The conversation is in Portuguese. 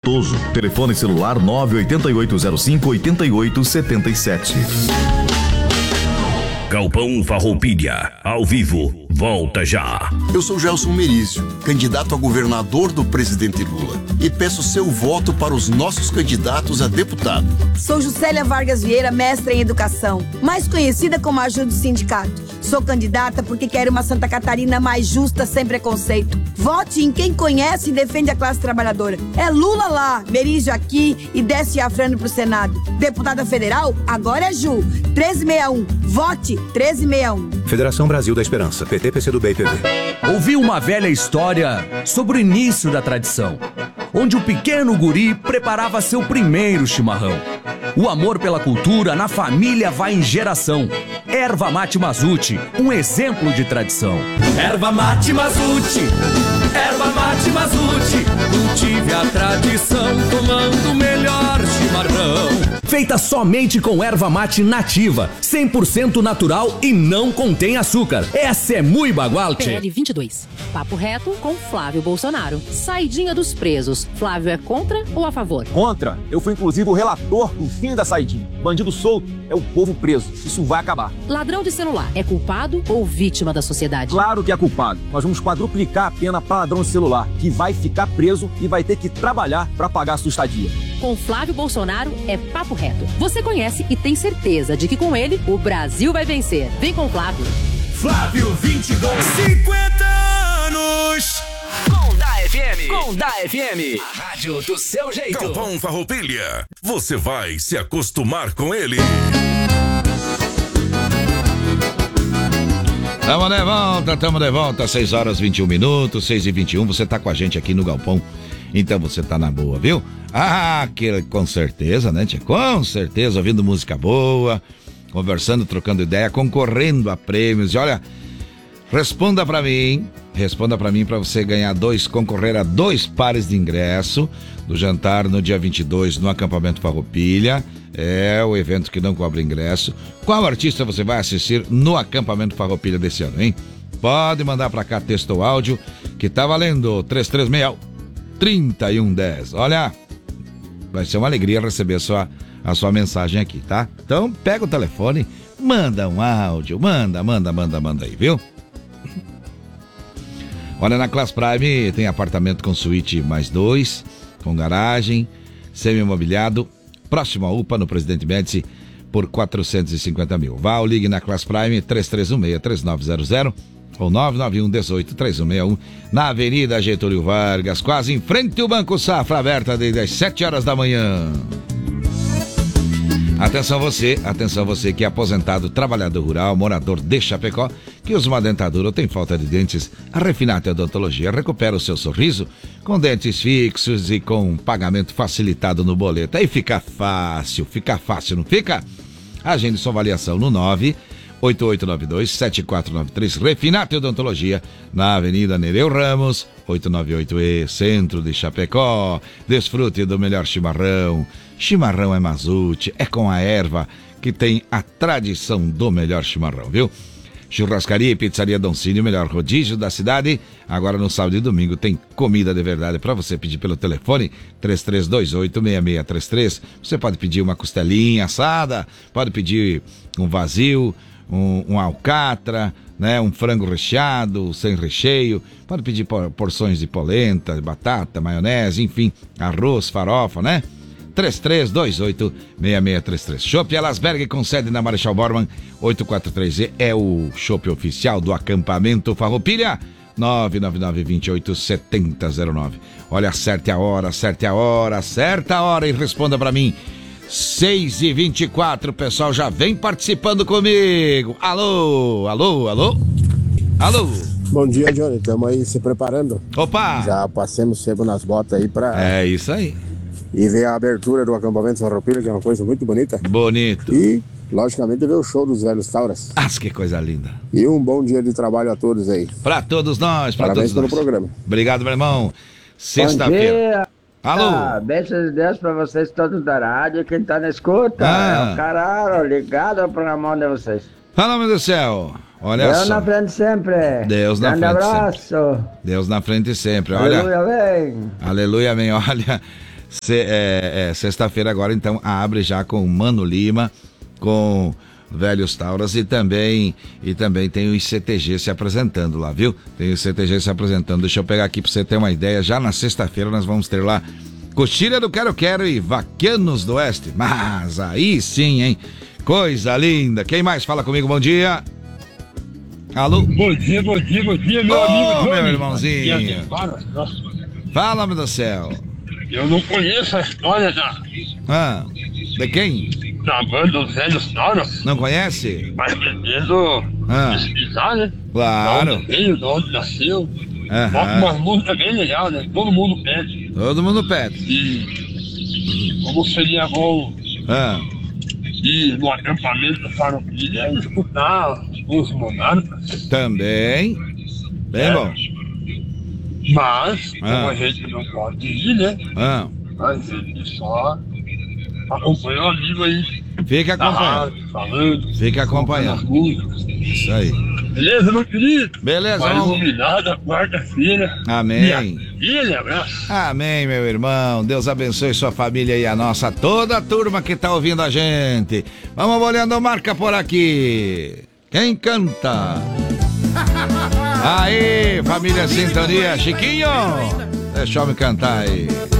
Matoso. Telefone celular 98805-8877. Galpão Farroupilha, ao vivo, volta já. Eu sou Gelson Merizio, candidato a governador do presidente Lula, e peço seu voto para os nossos candidatos a deputado. Sou Juscelia Vargas Vieira, mestra em educação, mais conhecida como ajuda do sindicato. Sou candidata porque quero uma Santa Catarina mais justa, sem preconceito. Vote em quem conhece e defende a classe trabalhadora. É Lula lá, Merizio aqui e desce Afrano pro Senado. Deputada federal, agora é Ju. 1361. Vote 1361. Federação Brasil da Esperança, PT, PCdoB e PV. Ouvi uma velha história sobre o início da tradição, onde o pequeno guri preparava seu primeiro chimarrão. O amor pela cultura na família vai em geração. Erva Mate Mazuti, um exemplo de tradição. Erva Mate Mazuti, Erva Mate Mazuti, cultive a tradição tomando o melhor chimarrão. Feita somente com erva mate nativa, 100% natural e não contém açúcar. Essa é muito bagual, tchê. PL 22. Papo reto com Flávio Bolsonaro. Saidinha dos presos. Flávio é contra ou a favor? Contra. Eu fui inclusive o relator do fim da saidinha. Bandido solto é o povo preso. Isso vai acabar. Ladrão de celular é culpado ou vítima da sociedade? Claro que é culpado. Nós vamos quadruplicar a pena para ladrão de celular, que vai ficar preso e vai ter que trabalhar para pagar a sua estadia. Com Flávio Bolsonaro é papo reto. Você conhece e tem certeza de que com ele o Brasil vai vencer. Vem com o Flávio. Flávio 22. 50 anos. Com da FM. Com da FM. A rádio do seu jeito. Galpão Farroupilha. Você vai se acostumar com ele. Tamo de volta, 6 horas 21 minutos, 6h21, você tá com a gente aqui no Galpão, então você tá na boa, viu? Ah, que com certeza, né, tia? Com certeza, ouvindo música boa, conversando, trocando ideia, concorrendo a prêmios, e olha, responda pra mim pra você concorrer a 2 pares de ingresso do jantar no dia 22 no acampamento Farroupilha. É o evento que não cobra ingresso. Qual artista você vai assistir no acampamento Farroupilha desse ano, hein? Pode mandar pra cá texto ou áudio, que tá valendo 3361-3110. Olha, vai ser uma alegria receber a sua mensagem aqui, tá? Então pega o telefone, manda um áudio, manda aí, viu? Olha, na Class Prime tem apartamento com suíte mais 2, com garagem, semi-imobiliado, próximo à UPA, no Presidente Médici, por 450 mil. Vá ou ligue na Class Prime 3316-3900 ou 991-18-3161, na Avenida Getúlio Vargas, quase em frente ao Banco Safra, aberta desde as 7 horas da manhã. Atenção você que é aposentado, trabalhador rural, morador de Chapecó, que usa uma dentadura ou tem falta de dentes. A Refinate Odontologia recupera o seu sorriso com dentes fixos e com pagamento facilitado no boleto. Aí fica fácil, não fica? Agende sua avaliação no 98892-7493. Refinate Odontologia, na Avenida Nereu Ramos, 898E, centro de Chapecó. Desfrute do melhor chimarrão. Chimarrão é Mazuti, é com a erva que tem a tradição do melhor chimarrão, viu? Churrascaria e Pizzaria Doncini, o melhor rodízio da cidade. Agora no sábado e domingo tem comida de verdade para você pedir pelo telefone 3328-6633. Você pode pedir uma costelinha assada, pode pedir um vazio, um alcatra, né, um frango recheado, sem recheio, pode pedir porções de polenta, batata, maionese, enfim, arroz, farofa, né? 3328-6633. Chopp Elasberg, com sede na Marechal Bormann 843E, é o chopp oficial do acampamento Farroupilha. 999-28-7009. Olha, acerte a hora e responda pra mim. 6h24, o pessoal já vem participando comigo. Alô? Bom dia, Johnny, estamos aí se preparando. Opa! Já passemos sebo nas botas aí pra... É isso aí. E ver a abertura do acampamento Farroupilha, que é uma coisa muito bonita. Bonito. E, logicamente, ver o show dos velhos Tauras. Ah, que coisa linda. E um bom dia de trabalho a todos aí. Pra todos nós, Parabéns pelo programa. Obrigado, meu irmão. Sexta-feira. Alô? Beijo de Deus pra vocês todos da rádio, quem tá na escuta. É o caralho, ligado ao programa de vocês. Fala, meu Deus do céu. Olha Deus só. na frente sempre. Deus na Grande frente abraço. sempre. Deus na frente sempre. Olha. Aleluia, vem. Aleluia, amém. Olha, Sexta-feira agora, então, abre já com Mano Lima, com Velhos Tauras e também tem o ICTG se apresentando lá, viu? Tem o ICTG se apresentando. Deixa eu pegar aqui pra você ter uma ideia. Já na sexta-feira nós vamos ter lá Coxilha do Quero Quero e Vaquianos do Oeste. Mas aí sim, hein? Coisa linda. Quem mais fala comigo? Bom dia. Alô? Bom dia, meu amigo. Meu irmãozinho. Fala, meu do céu. Eu não conheço a história de quem? Da banda dos Velhos Tauras. Não conhece? Mas pretendo pesquisar, né? Claro. De onde veio, de onde nasceu. Toca umas músicas bem legais, né? Todo mundo pede. E como seria bom ir no acampamento da Farroupilha e escutar os monarcas. Também. Bem bom. Mas, como a gente não pode ir, né? A gente só acompanha o amigo aí. Fica acompanhando. Falando. Fica acompanhando. Isso aí. Beleza, meu querido? Beleza, vamos. Iluminada, quarta-feira. Amém. Aquele abraço. Amém, meu irmão. Deus abençoe sua família e a nossa, toda a turma que tá ouvindo a gente. Vamos olhando, marca por aqui. Quem canta? Aí, família Sintonia. Chiquinho, deixa eu me cantar aí.